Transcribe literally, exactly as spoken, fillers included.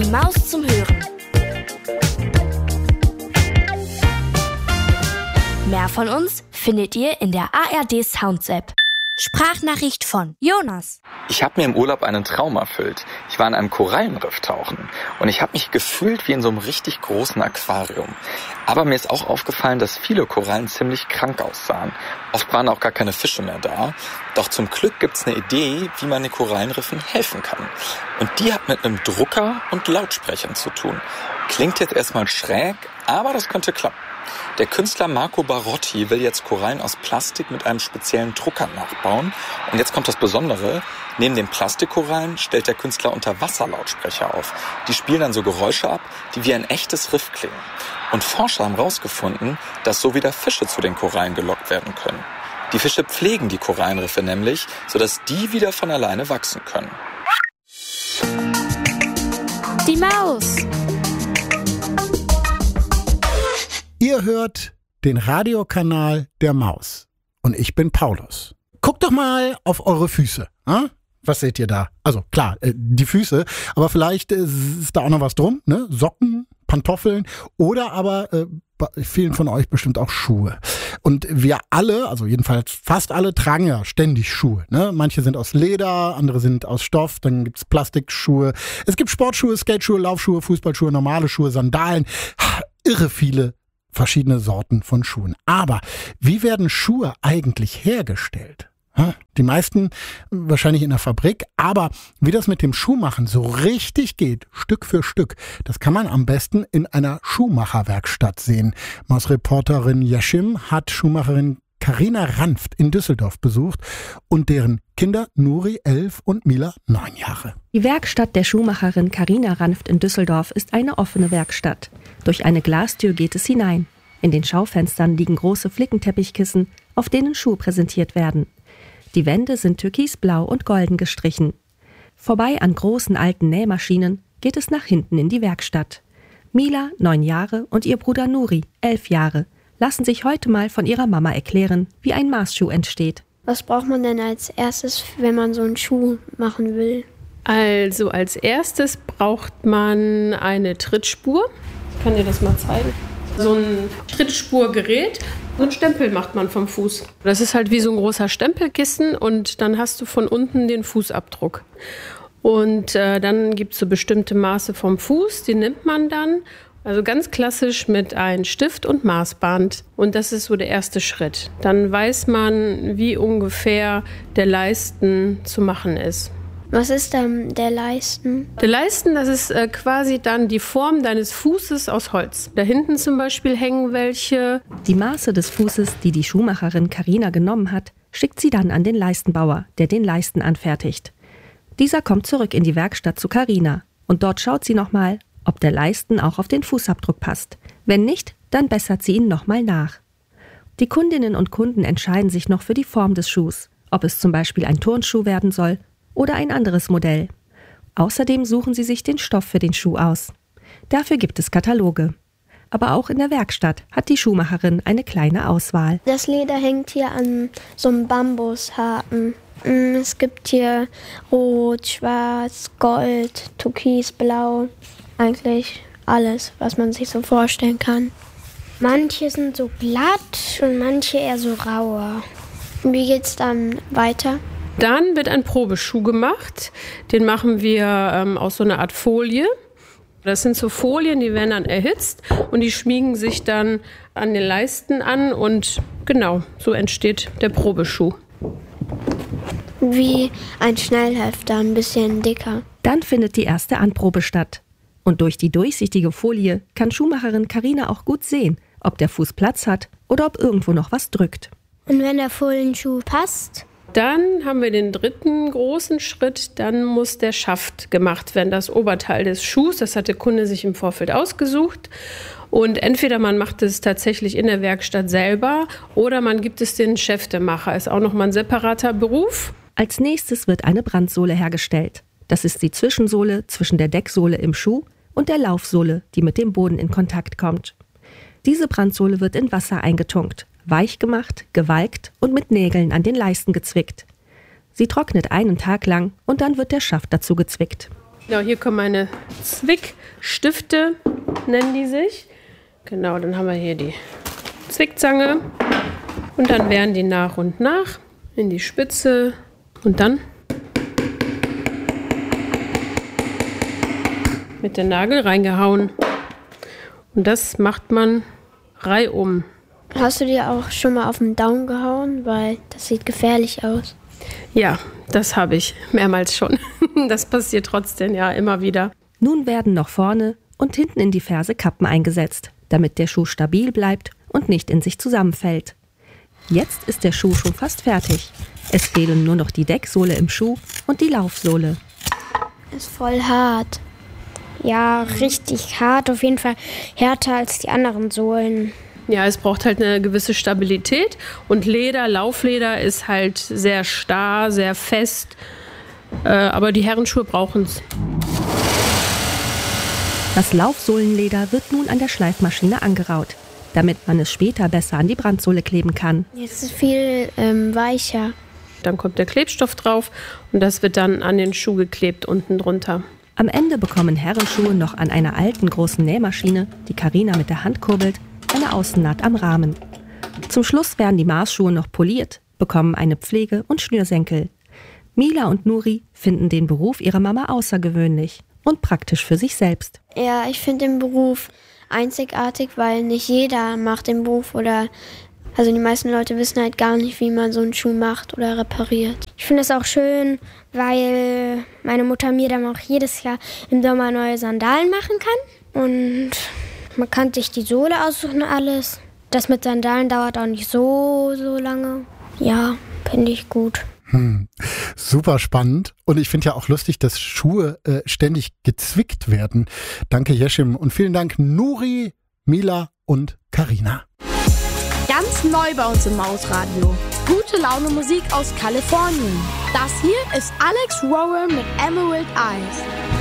Die Maus zum Hören. Mehr von uns findet ihr in der A R D Sounds App. Sprachnachricht von Jonas. Ich habe mir im Urlaub einen Traum erfüllt. Ich war in einem Korallenriff tauchen und ich habe mich gefühlt wie in so einem richtig großen Aquarium. Aber mir ist auch aufgefallen, dass viele Korallen ziemlich krank aussahen. Oft waren auch gar keine Fische mehr da. Doch zum Glück gibt's eine Idee, wie man den Korallenriffen helfen kann. Und die hat mit einem Drucker und Lautsprechern zu tun. Klingt jetzt erstmal schräg, aber das könnte klappen. Der Künstler Marco Barotti will jetzt Korallen aus Plastik mit einem speziellen Drucker nachbauen. Und jetzt kommt das Besondere. Neben den Plastikkorallen stellt der Künstler Unterwasserlautsprecher auf. Die spielen dann so Geräusche ab, die wie ein echtes Riff klingen. Und Forscher haben herausgefunden, dass so wieder Fische zu den Korallen gelockt werden können. Die Fische pflegen die Korallenriffe nämlich, sodass die wieder von alleine wachsen können. Die Maus. Ihr hört den Radiokanal der Maus und ich bin Paulus. Guckt doch mal auf eure Füße. Hm? Was seht ihr da? Also klar, äh, die Füße, aber vielleicht äh, ist da auch noch was drum, ne? Socken, Pantoffeln oder aber äh, bei vielen von euch bestimmt auch Schuhe. Und wir alle, also jedenfalls fast alle, tragen ja ständig Schuhe. Ne? Manche sind aus Leder, andere sind aus Stoff, dann gibt's Plastikschuhe. Es gibt Sportschuhe, Skateschuhe, Laufschuhe, Fußballschuhe, normale Schuhe, Sandalen. Ha, irre viele verschiedene Sorten von Schuhen. Aber wie werden Schuhe eigentlich hergestellt? Die meisten wahrscheinlich in der Fabrik, aber wie das mit dem Schuhmachen so richtig geht, Stück für Stück, das kann man am besten in einer Schuhmacherwerkstatt sehen. Mausreporterin Yashim hat Schuhmacherin Carina Ranft in Düsseldorf besucht und deren Kinder Nuri elf und Mila neun Jahre. Die Werkstatt der Schuhmacherin Carina Ranft in Düsseldorf ist eine offene Werkstatt. Durch eine Glastür geht es hinein. In den Schaufenstern liegen große Flickenteppichkissen, auf denen Schuhe präsentiert werden. Die Wände sind türkisblau und golden gestrichen. Vorbei an großen alten Nähmaschinen geht es nach hinten in die Werkstatt. Mila, neun Jahre, und ihr Bruder Nuri, elf Jahre, lassen sich heute mal von ihrer Mama erklären, wie ein Maßschuh entsteht. Was braucht man denn als erstes, wenn man so einen Schuh machen will? Also als erstes braucht man eine Trittspur. Ich kann dir das mal zeigen. So ein Trittspurgerät. So einen Stempel macht man vom Fuß. Das ist halt wie so ein großer Stempelkissen und dann hast du von unten den Fußabdruck. Und äh, dann gibt es so bestimmte Maße vom Fuß, die nimmt man dann. Also ganz klassisch mit einem Stift und Maßband. Und das ist so der erste Schritt. Dann weiß man, wie ungefähr der Leisten zu machen ist. Was ist dann der Leisten? Der Leisten, das ist äh, quasi dann die Form deines Fußes aus Holz. Da hinten zum Beispiel hängen welche. Die Maße des Fußes, die die Schuhmacherin Carina genommen hat, schickt sie dann an den Leistenbauer, der den Leisten anfertigt. Dieser kommt zurück in die Werkstatt zu Carina. Und dort schaut sie nochmal, ob der Leisten auch auf den Fußabdruck passt. Wenn nicht, dann bessert sie ihn nochmal nach. Die Kundinnen und Kunden entscheiden sich noch für die Form des Schuhs, ob es zum Beispiel ein Turnschuh werden soll oder ein anderes Modell. Außerdem suchen sie sich den Stoff für den Schuh aus. Dafür gibt es Kataloge. Aber auch in der Werkstatt hat die Schuhmacherin eine kleine Auswahl. Das Leder hängt hier an so einem Bambushaken. Es gibt hier Rot, Schwarz, Gold, Türkisblau. Eigentlich alles, was man sich so vorstellen kann. Manche sind so glatt und manche eher so rauer. Wie geht's dann weiter? Dann wird ein Probeschuh gemacht. Den machen wir ähm, aus so einer Art Folie. Das sind so Folien, die werden dann erhitzt und die schmiegen sich dann an den Leisten an und genau, so entsteht der Probeschuh. Wie ein Schnellhefter, ein bisschen dicker. Dann findet die erste Anprobe statt. Und durch die durchsichtige Folie kann Schuhmacherin Carina auch gut sehen, ob der Fuß Platz hat oder ob irgendwo noch was drückt. Und wenn der Folienschuh passt? Dann haben wir den dritten großen Schritt, dann muss der Schaft gemacht werden, das Oberteil des Schuhs. Das hat der Kunde sich im Vorfeld ausgesucht. Und entweder man macht es tatsächlich in der Werkstatt selber oder man gibt es den Schäftemacher. Ist auch nochmal ein separater Beruf. Als nächstes wird eine Brandsohle hergestellt. Das ist die Zwischensohle zwischen der Decksohle im Schuh und der Laufsohle, die mit dem Boden in Kontakt kommt. Diese Brandsohle wird in Wasser eingetunkt, weich gemacht, gewalkt und mit Nägeln an den Leisten gezwickt. Sie trocknet einen Tag lang und dann wird der Schaft dazu gezwickt. Ja, hier kommen meine Zwickstifte, nennen die sich. Genau, dann haben wir hier die Zwickzange. Und dann werden die nach und nach in die Spitze und dann mit dem Nagel reingehauen. Und das macht man reihum. Hast du dir auch schon mal auf den Daumen gehauen? Weil das sieht gefährlich aus. Ja, das habe ich mehrmals schon. Das passiert trotzdem ja immer wieder. Nun werden noch vorne und hinten in die Ferse Kappen eingesetzt, damit der Schuh stabil bleibt und nicht in sich zusammenfällt. Jetzt ist der Schuh schon fast fertig. Es fehlen nur noch die Decksohle im Schuh und die Laufsohle. Ist voll hart. Ja, richtig hart. Auf jeden Fall härter als die anderen Sohlen. Ja, es braucht halt eine gewisse Stabilität. Und Leder, Laufleder ist halt sehr starr, sehr fest. Äh, aber die Herrenschuhe brauchen es. Das Laufsohlenleder wird nun an der Schleifmaschine angeraut, damit man es später besser an die Brandsohle kleben kann. Jetzt ist es viel ähm, weicher. Dann kommt der Klebstoff drauf und das wird dann an den Schuh geklebt unten drunter. Am Ende bekommen Herrenschuhe noch an einer alten großen Nähmaschine, die Carina mit der Hand kurbelt, eine Außennaht am Rahmen. Zum Schluss werden die Maßschuhe noch poliert, bekommen eine Pflege und Schnürsenkel. Mila und Nuri finden den Beruf ihrer Mama außergewöhnlich und praktisch für sich selbst. Ja, ich finde den Beruf einzigartig, weil nicht jeder macht den Beruf oder also die meisten Leute wissen halt gar nicht, wie man so einen Schuh macht oder repariert. Ich finde es auch schön, weil meine Mutter mir dann auch jedes Jahr im Sommer neue Sandalen machen kann. Und man kann sich die Sohle aussuchen und alles. Das mit Sandalen dauert auch nicht so, so lange. Ja, finde ich gut. Hm. Super spannend. Und ich finde ja auch lustig, dass Schuhe äh, ständig gezwickt werden. Danke, Yeşim. Und vielen Dank, Nuri, Mila und Carina. Ganz neu bei uns im Mausradio. Gute Laune Musik aus Kalifornien. Das hier ist Alex Rower mit Emerald Eyes.